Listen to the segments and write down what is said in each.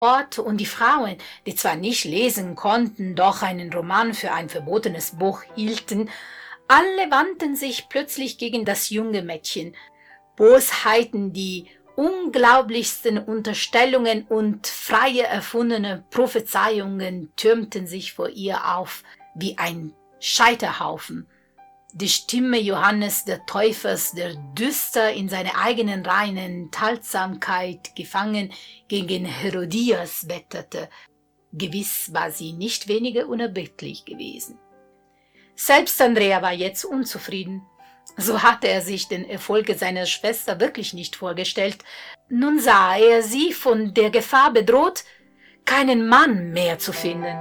Ort und die Frauen, die zwar nicht lesen konnten, doch einen Roman für ein verbotenes Buch hielten, alle wandten sich plötzlich gegen das junge Mädchen. Bosheiten, die unglaublichsten Unterstellungen und freie erfundene Prophezeiungen türmten sich vor ihr auf wie ein Scheiterhaufen. Die Stimme Johannes der Täufers, der düster in seiner eigenen reinen Enthaltsamkeit gefangen gegen Herodias wetterte, gewiss war sie nicht weniger unerbittlich gewesen. Selbst Andrea war jetzt unzufrieden. So hatte er sich den Erfolg seiner Schwester wirklich nicht vorgestellt. Nun sah er sie von der Gefahr bedroht, keinen Mann mehr zu finden.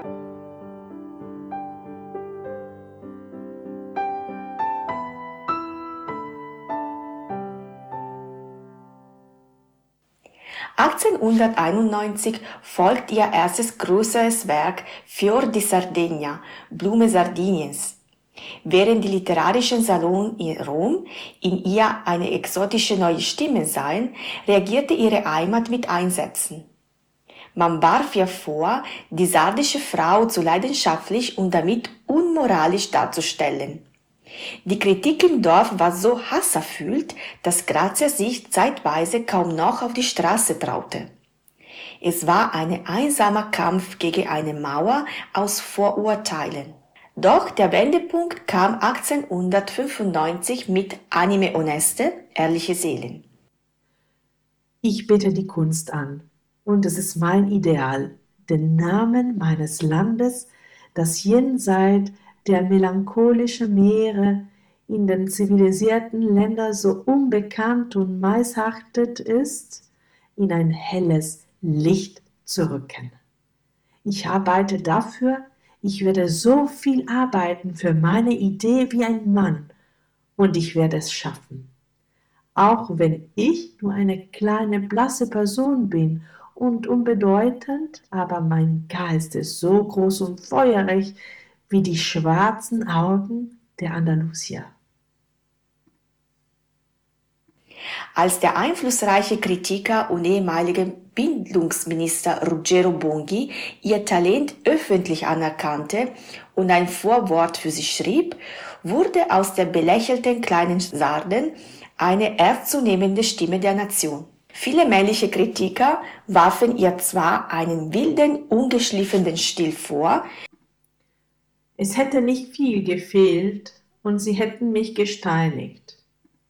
(1891) folgt ihr erstes größeres Werk Fior di Sardegna, Blume Sardiniens. Während die literarischen Salons in Rom in ihr eine exotische neue Stimme sahen, reagierte ihre Heimat mit Einsätzen. Man warf ihr vor, die sardische Frau zu leidenschaftlich und damit unmoralisch darzustellen. Die Kritik im Dorf war so hasserfüllt, dass Grazia sich zeitweise kaum noch auf die Straße traute. Es war ein einsamer Kampf gegen eine Mauer aus Vorurteilen. Doch der Wendepunkt kam 1895 mit Anime Oneste, Ehrliche Seelen. Ich bete die Kunst an, und es ist mein Ideal, den Namen meines Landes, das jenseits der melancholischen Meere in den zivilisierten Ländern so unbekannt und missachtet ist, in ein helles Licht zu rücken. Ich arbeite dafür, ich werde so viel arbeiten für meine Idee wie ein Mann, und ich werde es schaffen. Auch wenn ich nur eine kleine, blasse Person bin und unbedeutend, aber mein Geist ist so groß und feurig wie die schwarzen Augen der Andalusier. Als der einflussreiche Kritiker und ehemalige Bildungsminister Ruggero Bonghi ihr Talent öffentlich anerkannte und ein Vorwort für sie schrieb, wurde aus der belächelten kleinen Sarden eine ernstzunehmende Stimme der Nation. Viele männliche Kritiker warfen ihr zwar einen wilden, ungeschliffenen Stil vor, es hätte nicht viel gefehlt und sie hätten mich gesteinigt.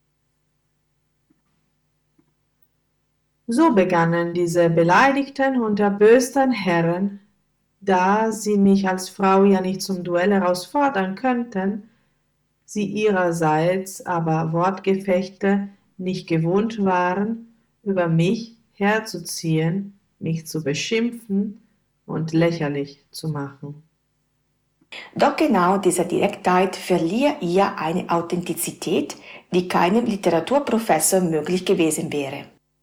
So begannen diese beleidigten und erbösten Herren, da sie mich als Frau ja nicht zum Duell herausfordern könnten, sie ihrerseits aber Wortgefechte nicht gewohnt waren, über mich herzuziehen, mich zu beschimpfen und lächerlich zu machen. Doch genau diese Direktheit verlieh ihr eine Authentizität, die keinem Literaturprofessor möglich gewesen wäre.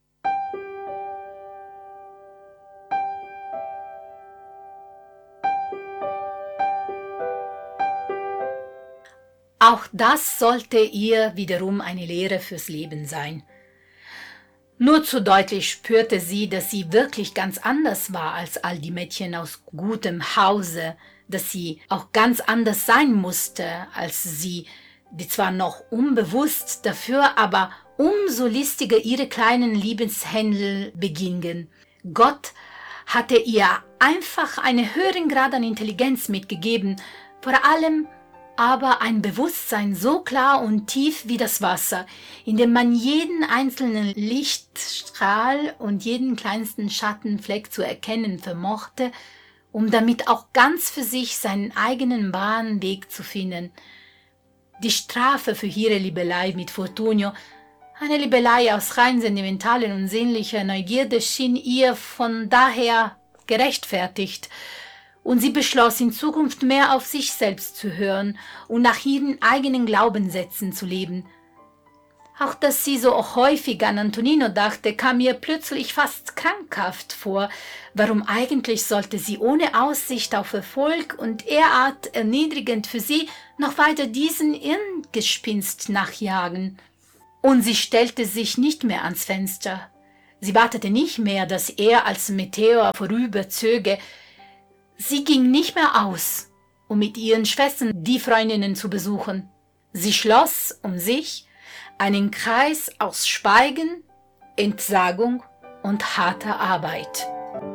Auch das sollte ihr wiederum eine Lehre fürs Leben sein. Nur zu deutlich spürte sie, dass sie wirklich ganz anders war als all die Mädchen aus gutem Hause, dass sie auch ganz anders sein musste als sie, die zwar noch unbewusst, dafür aber umso listiger ihre kleinen Lebenshändel begingen. Gott hatte ihr einfach einen höheren Grad an Intelligenz mitgegeben, vor allem aber ein Bewusstsein so klar und tief wie das Wasser, in dem man jeden einzelnen Lichtstrahl und jeden kleinsten Schattenfleck zu erkennen vermochte, um damit auch ganz für sich seinen eigenen wahren Weg zu finden. Die Strafe für ihre Liebelei mit Fortunio, eine Liebelei aus rein sentimentalen und sehnlicher Neugierde, schien ihr von daher gerechtfertigt, und sie beschloss, in Zukunft mehr auf sich selbst zu hören und nach ihren eigenen Glaubenssätzen zu leben. Auch dass sie so häufig an Antonino dachte, kam ihr plötzlich fast krankhaft vor. Warum eigentlich sollte sie ohne Aussicht auf Erfolg und derart erniedrigend für sie noch weiter diesen Irrgespinst nachjagen? Und sie stellte sich nicht mehr ans Fenster. Sie wartete nicht mehr, dass er als Meteor vorüberzöge. Sie ging nicht mehr aus, um mit ihren Schwestern die Freundinnen zu besuchen. Sie schloss um sich einen Kreis aus Schweigen, Entsagung und harter Arbeit.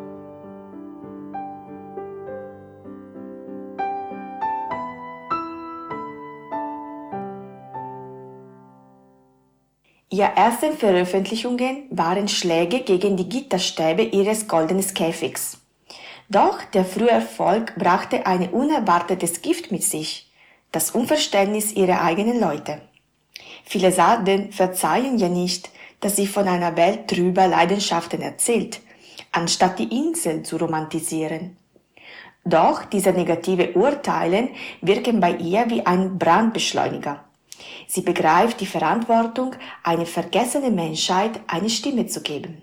Ihre ersten Veröffentlichungen waren Schläge gegen die Gitterstäbe ihres goldenen Käfigs. Doch der frühe Erfolg brachte ein unerwartetes Gift mit sich, das Unverständnis ihrer eigenen Leute. Viele Sarden verzeihen ja nicht, dass sie von einer Welt trüber Leidenschaften erzählt, anstatt die Insel zu romantisieren. Doch diese negative Urteilen wirken bei ihr wie ein Brandbeschleuniger. Sie begreift die Verantwortung, einer vergessenen Menschheit eine Stimme zu geben.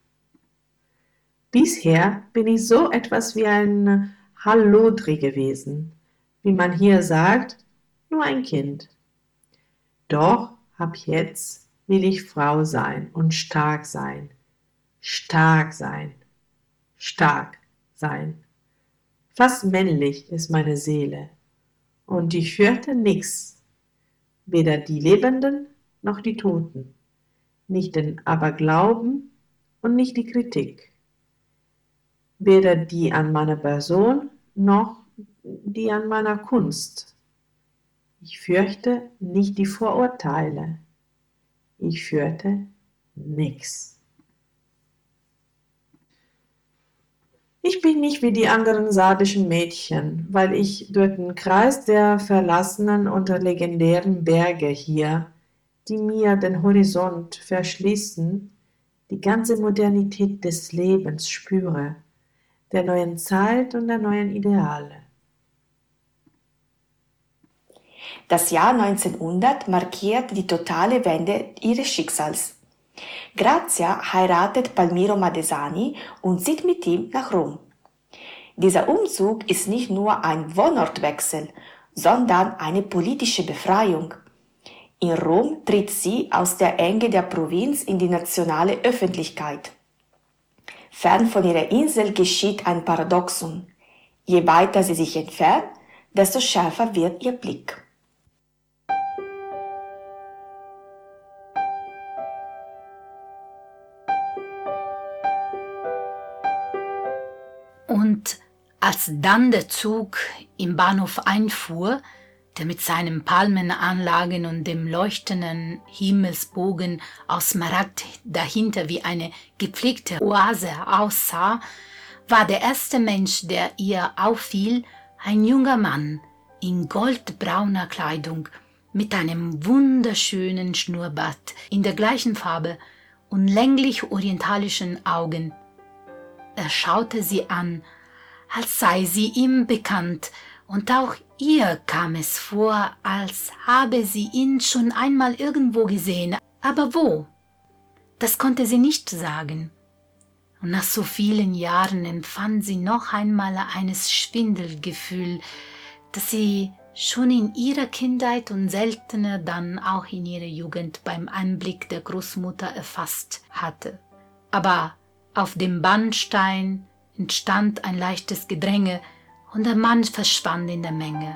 Bisher bin ich so etwas wie ein Hallodri gewesen, wie man hier sagt, nur ein Kind. Doch ab jetzt will ich Frau sein und stark sein, stark sein, stark sein. Fast männlich ist meine Seele und ich fürchte nichts, weder die Lebenden noch die Toten, nicht den Aberglauben und nicht die Kritik, weder die an meiner Person noch die an meiner Kunst. Ich fürchte nicht die Vorurteile, ich fürchte nichts. Ich bin nicht wie die anderen sardischen Mädchen, weil ich durch den Kreis der verlassenen und legendären Berge hier, die mir den Horizont verschließen, die ganze Modernität des Lebens spüre, der neuen Zeit und der neuen Ideale. Das Jahr 1900 markiert die totale Wende ihres Schicksals. Grazia heiratet Palmiro Madesani und zieht mit ihm nach Rom. Dieser Umzug ist nicht nur ein Wohnortwechsel, sondern eine politische Befreiung. In Rom tritt sie aus der Enge der Provinz in die nationale Öffentlichkeit. Fern von ihrer Insel geschieht ein Paradoxon. Je weiter sie sich entfernt, desto schärfer wird ihr Blick. Und als dann der Zug im Bahnhof einfuhr, der mit seinen Palmenanlagen und dem leuchtenden Himmelsbogen aus Smaragd dahinter wie eine gepflegte Oase aussah, war der erste Mensch, der ihr auffiel, ein junger Mann in goldbrauner Kleidung mit einem wunderschönen Schnurrbart in der gleichen Farbe und länglich orientalischen Augen. Er schaute sie an, als sei sie ihm bekannt, und auch ihr kam es vor, als habe sie ihn schon einmal irgendwo gesehen. Aber wo? Das konnte sie nicht sagen. Und nach so vielen Jahren empfand sie noch einmal eines Schwindelgefühl, das sie schon in ihrer Kindheit und seltener dann auch in ihrer Jugend beim Anblick der Großmutter erfasst hatte. Aber auf dem Bahnsteig entstand ein leichtes Gedränge und der Mann verschwand in der Menge.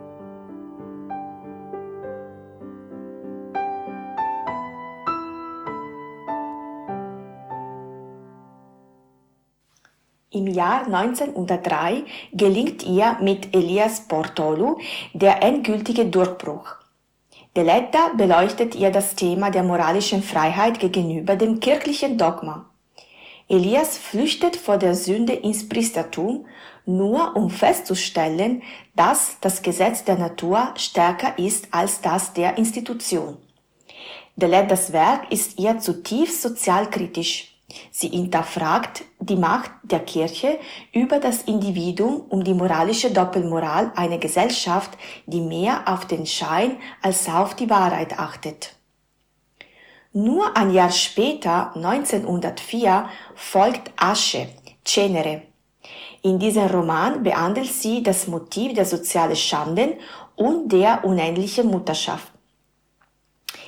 Im Jahr 1903 gelingt ihr mit Elias Portolu der endgültige Durchbruch. Deletta beleuchtet ihr das Thema der moralischen Freiheit gegenüber dem kirchlichen Dogma. Elias flüchtet vor der Sünde ins Priestertum, nur um festzustellen, dass das Gesetz der Natur stärker ist als das der Institution. Delettas Werk ist ihr zutiefst sozialkritisch. Sie hinterfragt die Macht der Kirche über das Individuum und die moralische Doppelmoral einer Gesellschaft, die mehr auf den Schein als auf die Wahrheit achtet. Nur ein Jahr später, 1904, folgt Asche, Cenere. In diesem Roman behandelt sie das Motiv der sozialen Schanden und der unendlichen Mutterschaft.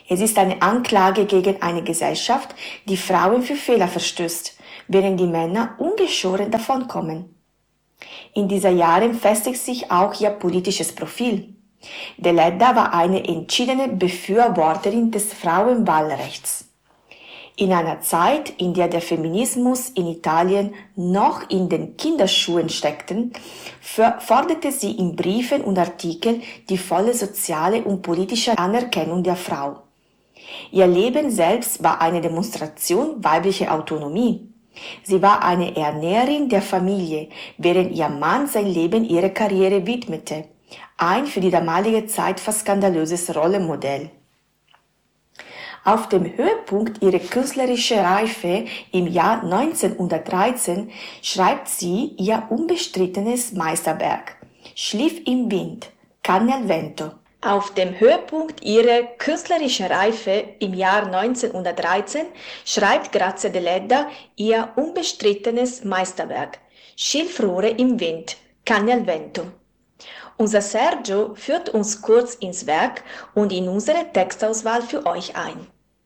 Es ist eine Anklage gegen eine Gesellschaft, die Frauen für Fehler verstößt, während die Männer ungeschoren davonkommen. In diesen Jahren festigt sich auch ihr politisches Profil. Deledda war eine entschiedene Befürworterin des Frauenwahlrechts. In einer Zeit, in der der Feminismus in Italien noch in den Kinderschuhen steckte, forderte sie in Briefen und Artikeln die volle soziale und politische Anerkennung der Frau. Ihr Leben selbst war eine Demonstration weiblicher Autonomie. Sie war eine Ernährerin der Familie, während ihr Mann sein Leben ihrer Karriere widmete. Ein für die damalige Zeit fast skandalöses Rollenmodell. Auf dem Höhepunkt ihrer künstlerischen Reife im Jahr 1913 schreibt sie ihr unbestrittenes Meisterwerk Schliff im Wind, Canne al Vento. Auf dem Höhepunkt ihrer künstlerischen Reife im Jahr 1913 schreibt Grazia Deledda ihr unbestrittenes Meisterwerk Schilfrohre im Wind, Canne al Vento. Unser Sergio führt uns kurz ins Werk und in unsere Textauswahl für euch ein.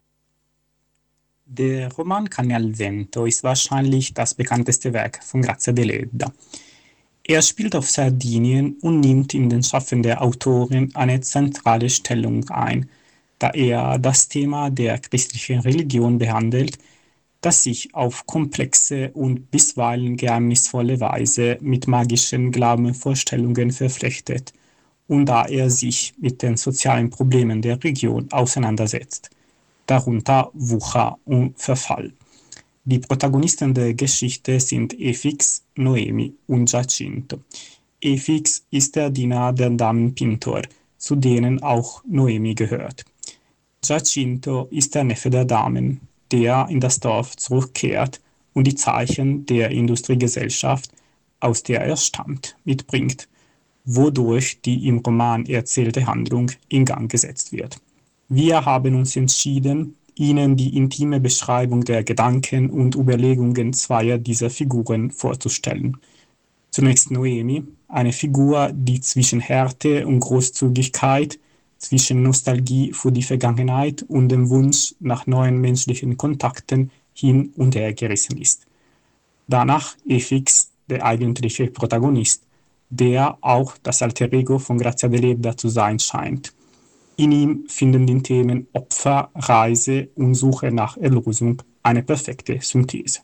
Der Roman Canne al Vento ist wahrscheinlich das bekannteste Werk von Grazia Deledda. Er spielt auf Sardinien und nimmt in den Schaffen der Autorin eine zentrale Stellung ein, da er das Thema der christlichen Religion behandelt, das sich auf komplexe und bisweilen geheimnisvolle Weise mit magischen Glaubensvorstellungen verflechtet und da er sich mit den sozialen Problemen der Region auseinandersetzt, darunter Wucher und Verfall. Die Protagonisten der Geschichte sind Efix, Noemi und Giacinto. Efix ist der Diener der Damen Pintor, zu denen auch Noemi gehört. Giacinto ist der Neffe der Damen, der in das Dorf zurückkehrt und die Zeichen der Industriegesellschaft, aus der er stammt, mitbringt, wodurch die im Roman erzählte Handlung in Gang gesetzt wird. Wir haben uns entschieden, Ihnen die intime Beschreibung der Gedanken und Überlegungen zweier dieser Figuren vorzustellen. Zunächst Noemi, eine Figur, die zwischen Härte und Großzügigkeit, zwischen Nostalgie für die Vergangenheit und dem Wunsch nach neuen menschlichen Kontakten hin und her gerissen ist. Danach Efix, der eigentliche Protagonist, der auch das Alter Ego von Grazia Deledda zu sein scheint. In ihm finden die Themen Opfer, Reise und Suche nach Erlösung eine perfekte Synthese.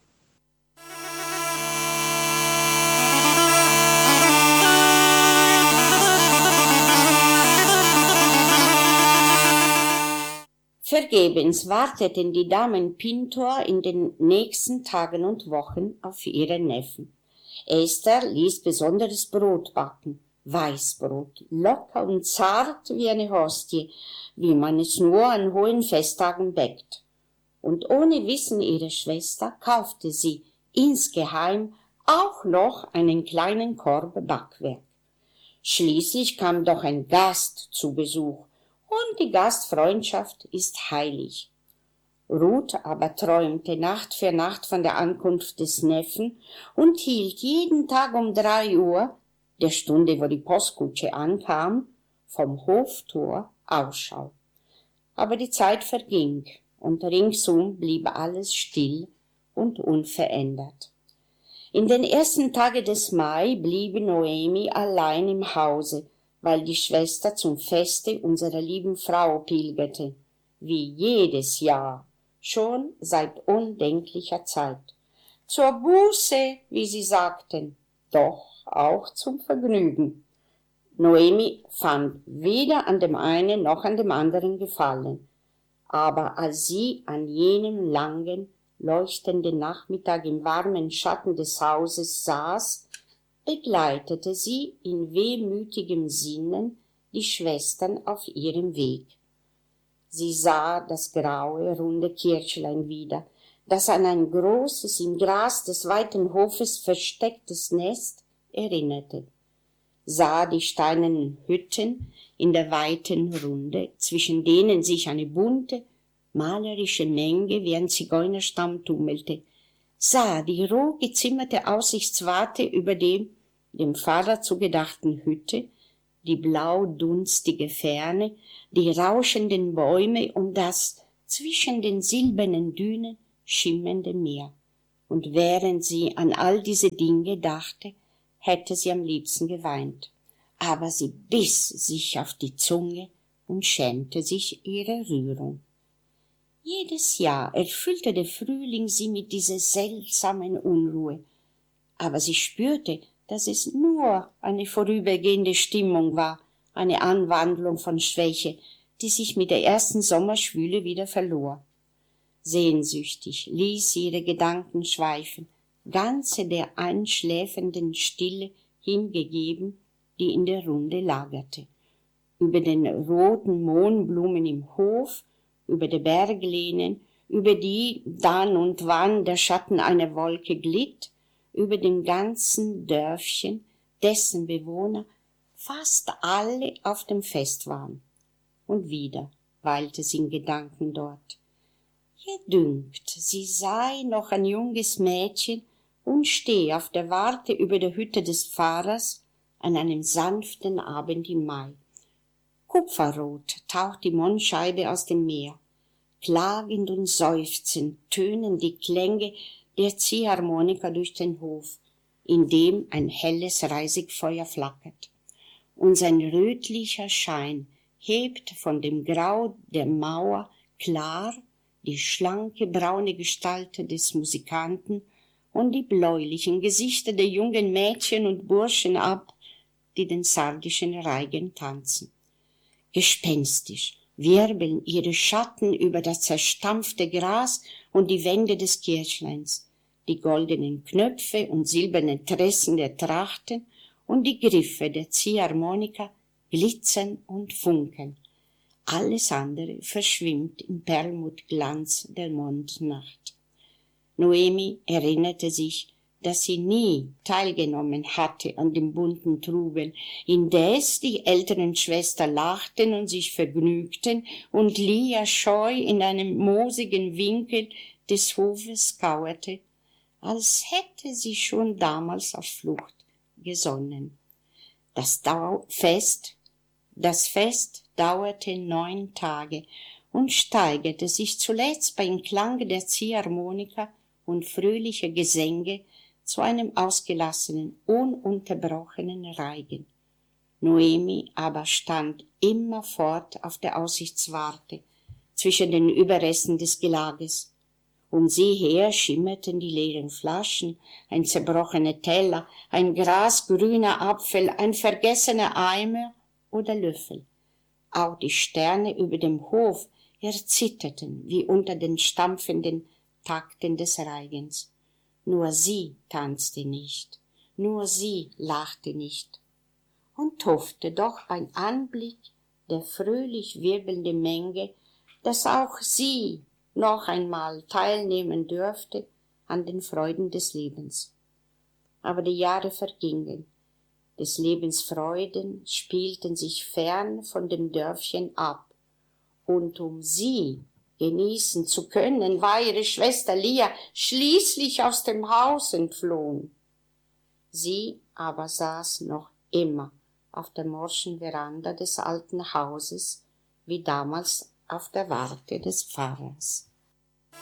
Vergebens warteten die Damen Pintor in den nächsten Tagen und Wochen auf ihren Neffen. Esther ließ besonderes Brot backen, Weißbrot, locker und zart wie eine Hostie, wie man es nur an hohen Festtagen bäckt. Und ohne Wissen ihrer Schwester kaufte sie insgeheim auch noch einen kleinen Korb Backwerk. Schließlich kam doch ein Gast zu Besuch, und die Gastfreundschaft ist heilig. Ruth aber träumte Nacht für Nacht von der Ankunft des Neffen und hielt jeden Tag um 3 Uhr, der Stunde, wo die Postkutsche ankam, vom Hoftor Ausschau. Aber die Zeit verging und ringsum blieb alles still und unverändert. In den ersten Tagen des Mai blieb Noemi allein im Hause, weil die Schwester zum Feste unserer lieben Frau pilgerte, wie jedes Jahr, schon seit undenklicher Zeit. Zur Buße, wie sie sagten, doch auch zum Vergnügen. Noemi fand weder an dem einen noch an dem anderen Gefallen, aber als sie an jenem langen, leuchtenden Nachmittag im warmen Schatten des Hauses saß, begleitete sie in wehmütigem Sinnen die Schwestern auf ihrem Weg. Sie sah das graue, runde Kirchlein wieder, das an ein großes, im Gras des weiten Hofes verstecktes Nest erinnerte, sah die steinernen Hütten in der weiten Runde, zwischen denen sich eine bunte, malerische Menge wie ein Zigeunerstamm tummelte, sah die roh gezimmerte Aussichtswarte über dem Pfarrer zugedachten Hütte, die blaudunstige Ferne, die rauschenden Bäume und das zwischen den silbernen Dünen schimmernde Meer. Und während sie an all diese Dinge dachte, hätte sie am liebsten geweint. Aber sie biss sich auf die Zunge und schämte sich ihrer Rührung. Jedes Jahr erfüllte der Frühling sie mit dieser seltsamen Unruhe, aber sie spürte, dass es nur eine vorübergehende Stimmung war, eine Anwandlung von Schwäche, die sich mit der ersten Sommerschwüle wieder verlor. Sehnsüchtig ließ sie ihre Gedanken schweifen, ganz der einschläfernden Stille hingegeben, die in der Runde lagerte. Über den roten Mohnblumen im Hof, über die Berglehnen, über die dann und wann der Schatten einer Wolke glitt, über dem ganzen Dörfchen, dessen Bewohner fast alle auf dem Fest waren. Und wieder weilte sie in Gedanken dort. Ihr dünkt, sie sei noch ein junges Mädchen und stehe auf der Warte über der Hütte des Pfarrers an einem sanften Abend im Mai. Kupferrot taucht die Mondscheibe aus dem Meer. Klagend und seufzend tönen die Klänge der Ziehharmonika durch den Hof, in dem ein helles Reisigfeuer flackert. Und sein rötlicher Schein hebt von dem Grau der Mauer klar die schlanke braune Gestalt des Musikanten und die bläulichen Gesichter der jungen Mädchen und Burschen ab, die den sardischen Reigen tanzen. Gespenstisch wirbeln ihre Schatten über das zerstampfte Gras und die Wände des Kirchleins, die goldenen Knöpfe und silbernen Tressen der Trachten und die Griffe der Ziehharmonika glitzern und funkeln. Alles andere verschwimmt im Perlmuttglanz der Mondnacht. Noemi erinnerte sich, dass sie nie teilgenommen hatte an dem bunten Trubel, indes die älteren Schwestern lachten und sich vergnügten und Lia scheu in einem moosigen Winkel des Hofes kauerte, als hätte sie schon damals auf Flucht gesonnen. Das Fest dauerte 9 Tage und steigerte sich zuletzt beim Klang der Ziehharmonika und fröhlicher Gesänge zu einem ausgelassenen, ununterbrochenen Reigen. Noemi aber stand immerfort auf der Aussichtswarte zwischen den Überresten des Gelages. Um sie her schimmerten die leeren Flaschen, ein zerbrochener Teller, ein grasgrüner Apfel, ein vergessener Eimer oder Löffel. Auch die Sterne über dem Hof erzitterten wie unter den stampfenden Takten des Reigens. Nur sie tanzte nicht, nur sie lachte nicht und hoffte doch beim Anblick der fröhlich wirbelnden Menge, dass auch sie noch einmal teilnehmen dürfte an den Freuden des Lebens. Aber die Jahre vergingen, des Lebens Freuden spielten sich fern von dem Dörfchen ab, und um sie genießen zu können, war ihre Schwester Lia schließlich aus dem Haus entflohen. Sie aber saß noch immer auf der morschen Veranda des alten Hauses, wie damals auf der Warte des Pfarrers.